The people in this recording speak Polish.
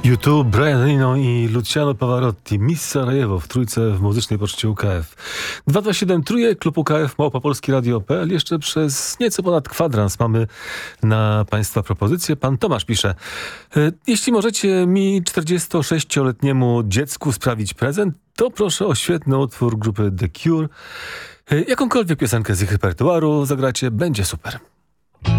YouTube, Brian Eno i Luciano Pavarotti. Miss Sarajewo w trójce w muzycznej poczcie UKF. 227 Trójek, klub UKF, Małopolski Radio.pl. Jeszcze przez nieco ponad kwadrans mamy na Państwa propozycje. Pan Tomasz pisze: jeśli możecie mi 46-letniemu dziecku sprawić prezent, to proszę o świetny utwór grupy The Cure. Jakąkolwiek piosenkę z ich repertuaru zagracie, będzie super.